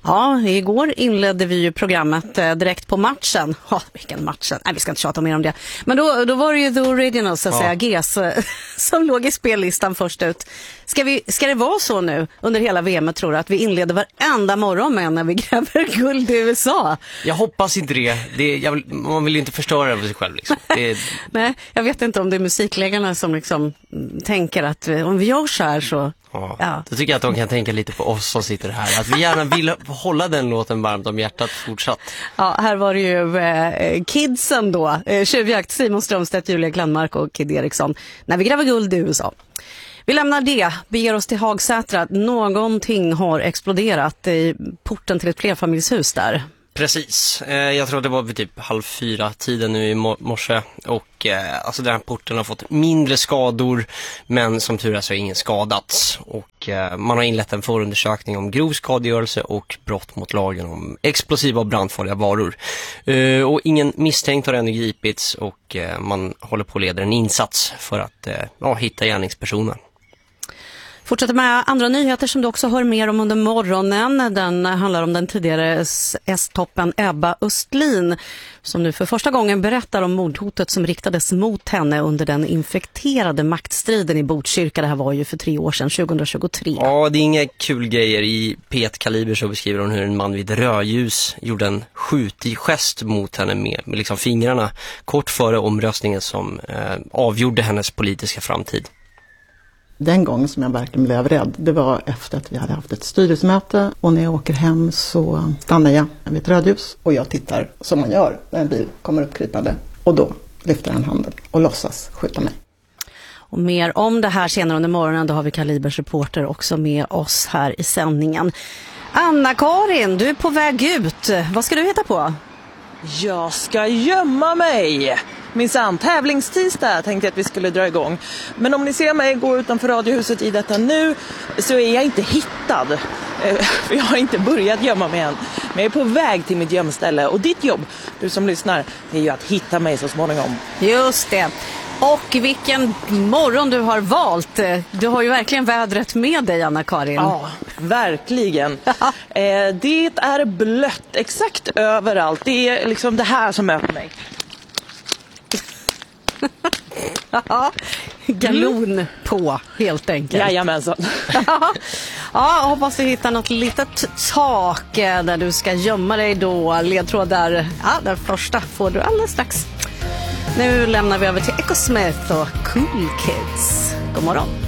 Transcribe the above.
Ja, igår inledde vi ju programmet direkt på matchen. Vilken matchen? Nej, vi ska inte tjata mer om det. Men då var det ju The Originals, så att säga, GES, som låg i spellistan först ut. Ska det vara så nu under hela VM, tror du, att vi inleder varenda morgon med när vi gräver guld i USA? Jag hoppas inte det. Man vill ju inte förstöra för sig själv. Liksom. Nej, jag vet inte om det är musikläggarna som liksom tänker att om vi gör så här så... Ja. Då tycker jag att de kan tänka lite på oss som sitter här. Att vi gärna vill hålla den låten varmt om hjärtat fortsatt. Ja, här var det ju kidsen då. Tjuvjakt, Simon Strömstedt, Julia Glenmark och Kid Eriksson. När vi gräver guld i USA. Vi lämnar det, beger oss till Hagsätra. Någonting har exploderat i porten till ett flerfamiljshus där. Precis, jag tror det var vid typ 3:30 nu i morse och alltså den här porten har fått mindre skador, men som tur är så har ingen skadats och man har inlett en förundersökning om grov skadegörelse och brott mot lagen om explosiva och brandfarliga varor. Och ingen misstänkt har ännu gripits och man håller på att leda en insats för att hitta gärningspersonen. Fortsätter med andra nyheter som du också hör mer om under morgonen. Den handlar om den tidigare S-toppen Ebba Östlin, som nu för första gången berättar om mordhotet som riktades mot henne under den infekterade maktstriden i Botkyrka. Det här var ju för 3 år sedan, 2023. Ja, det är inga kul grejer. I P1-kaliber så beskriver hon hur en man vid rödljus gjorde en skjutig gest mot henne med liksom fingrarna kort före omröstningen som avgjorde hennes politiska framtid. Den gången som jag verkligen blev rädd, det var efter att vi hade haft ett styrelsemöte, och när jag åker hem så stannar jag vid ett rödljus och jag tittar som man gör när en bil kommer uppkrypande, och då lyfter han handen och låtsas skjuta mig. Och mer om det här senare under morgonen, då har vi Kalibers reporter också med oss här i sändningen. Anna-Karin, du är på väg ut. Vad ska du hitta på? Jag ska gömma mig. Minsann, tävlingstisdag tänkte jag att vi skulle dra igång. Men om ni ser mig gå utanför radiohuset i detta nu så är jag inte hittad. För jag har inte börjat gömma mig än. Men jag är på väg till mitt gömställe. Och ditt jobb, du som lyssnar, är ju att hitta mig så småningom. Just det. Och vilken morgon du har valt. Du har ju verkligen vädret med dig, Anna-Karin. Ja, verkligen. Det är blött exakt överallt. Det är liksom det här som möter mig. Galon på, helt enkelt. Jajamensan. Ja, hoppas du hittar något litet tak där du ska gömma dig då. Ledtrådar, den första får du alldeles strax. Nu lämnar vi över till Echo Smith och Cool Kids. God morgon.